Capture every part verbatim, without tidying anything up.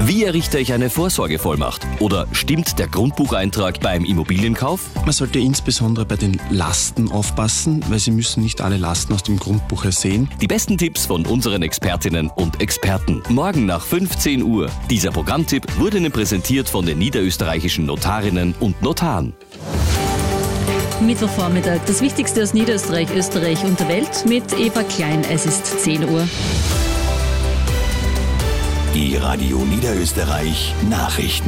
Wie errichte ich eine Vorsorgevollmacht? Oder stimmt der Grundbucheintrag beim Immobilienkauf? Man sollte insbesondere bei den Lasten aufpassen, weil Sie müssen nicht alle Lasten aus dem Grundbuch ersehen. Die besten Tipps von unseren Expertinnen und Experten. Morgen nach fünfzehn Uhr. Dieser Programmtipp wurde Ihnen präsentiert von den niederösterreichischen Notarinnen und Notaren. Mittwochvormittag, das Wichtigste aus Niederösterreich, Österreich und der Welt mit Eva Klein. Es ist zehn Uhr. Die Radio Niederösterreich Nachrichten.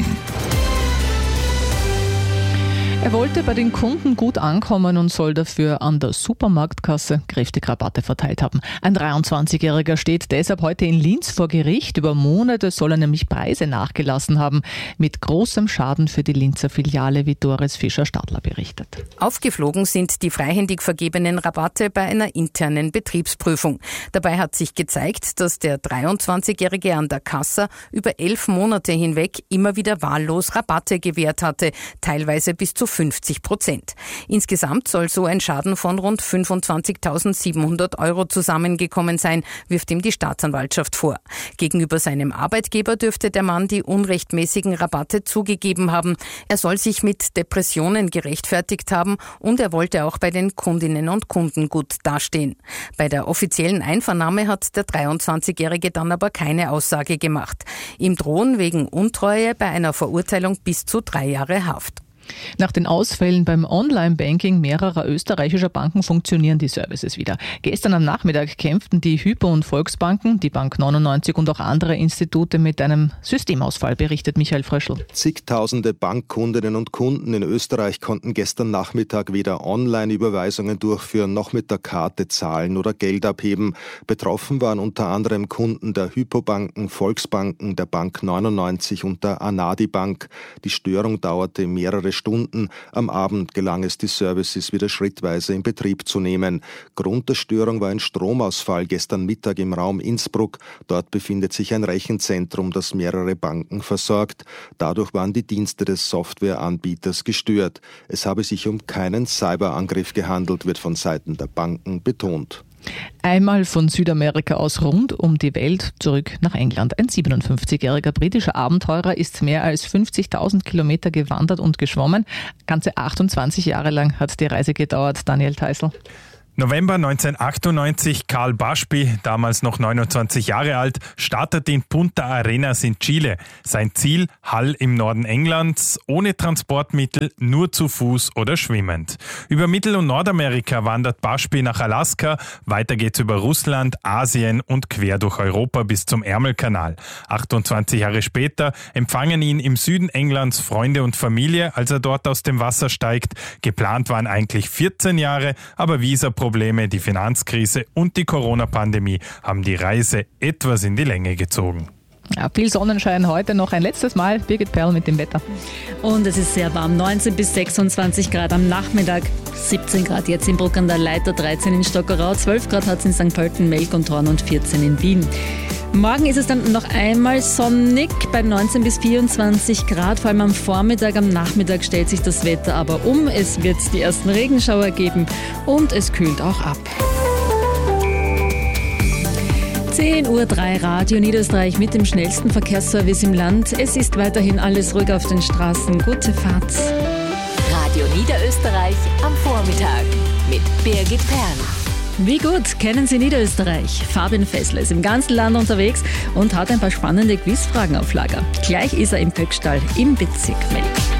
Er wollte bei den Kunden gut ankommen und soll dafür an der Supermarktkasse kräftig Rabatte verteilt haben. Ein dreiundzwanzigjähriger steht deshalb heute in Linz vor Gericht. Über Monate soll er nämlich Preise nachgelassen haben. Mit großem Schaden für die Linzer Filiale, wie Doris Fischer-Stadler berichtet. Aufgeflogen sind die freihändig vergebenen Rabatte bei einer internen Betriebsprüfung. Dabei hat sich gezeigt, dass der dreiundzwanzigjährige an der Kasse über elf Monate hinweg immer wieder wahllos Rabatte gewährt hatte, teilweise bis zu fünfzig Prozent. Insgesamt soll so ein Schaden von rund fünfundzwanzigtausendsiebenhundert Euro zusammengekommen sein, wirft ihm die Staatsanwaltschaft vor. Gegenüber seinem Arbeitgeber dürfte der Mann die unrechtmäßigen Rabatte zugegeben haben. Er soll sich mit Depressionen gerechtfertigt haben und er wollte auch bei den Kundinnen und Kunden gut dastehen. Bei der offiziellen Einvernahme hat der dreiundzwanzigjährige dann aber keine Aussage gemacht. Ihm drohen wegen Untreue bei einer Verurteilung bis zu drei Jahre Haft. Nach den Ausfällen beim Online-Banking mehrerer österreichischer Banken funktionieren die Services wieder. Gestern am Nachmittag kämpften die Hypo- und Volksbanken, die Bank neunundneunzig und auch andere Institute mit einem Systemausfall, berichtet Michael Fröschl. Zigtausende Bankkundinnen und Kunden in Österreich konnten gestern Nachmittag weder Online-Überweisungen durchführen, noch mit der Karte zahlen oder Geld abheben. Betroffen waren unter anderem Kunden der Hypo-Banken, Volksbanken, der Bank neunundneunzig und der Anadi Bank. Die Störung dauerte mehrere Stunden. Am Abend gelang es, die Services wieder schrittweise in Betrieb zu nehmen. Grund der Störung war ein Stromausfall gestern Mittag im Raum Innsbruck. Dort befindet sich ein Rechenzentrum, das mehrere Banken versorgt. Dadurch waren die Dienste des Softwareanbieters gestört. Es habe sich um keinen Cyberangriff gehandelt, wird von Seiten der Banken betont. Einmal von Südamerika aus rund um die Welt zurück nach England. Ein siebenundfünfzigjähriger britischer Abenteurer ist mehr als fünfzigtausend Kilometer gewandert und geschwommen. Ganze achtundzwanzig Jahre lang hat die Reise gedauert. Daniel Teisel. November neunzehnhundertachtundneunzig, Karl Baschby, damals noch neunundzwanzig Jahre alt, startet in Punta Arenas in Chile. Sein Ziel, Hull im Norden Englands, ohne Transportmittel, nur zu Fuß oder schwimmend. Über Mittel- und Nordamerika wandert Baschby nach Alaska, weiter geht's über Russland, Asien und quer durch Europa bis zum Ärmelkanal. achtundzwanzig Jahre später empfangen ihn im Süden Englands Freunde und Familie, als er dort aus dem Wasser steigt. Geplant waren eigentlich vierzehn Jahre, aber Visa Probleme, die Finanzkrise und die Corona-Pandemie haben die Reise etwas in die Länge gezogen. Ja, viel Sonnenschein heute noch ein letztes Mal. Birgit Perl mit dem Wetter. Und es ist sehr warm, neunzehn bis sechsundzwanzig Grad am Nachmittag, siebzehn Grad jetzt in Bruck an der Leiter, dreizehn in Stockerau, zwölf Grad hat es in Sankt Pölten, Melk und Thorn und vierzehn in Wien. Morgen ist es dann noch einmal sonnig bei neunzehn bis vierundzwanzig Grad, vor allem am Vormittag, am Nachmittag stellt sich das Wetter aber um. Es wird die ersten Regenschauer geben und es kühlt auch ab. zehn Uhr drei Radio Niederösterreich mit dem schnellsten Verkehrsservice im Land. Es ist weiterhin alles ruhig auf den Straßen. Gute Fahrt. Radio Niederösterreich am Vormittag mit Birgit Perl. Wie gut kennen Sie Niederösterreich? Fabian Fessler ist im ganzen Land unterwegs und hat ein paar spannende Quizfragen auf Lager. Gleich ist er im Pöckstall im Bezirk Melk.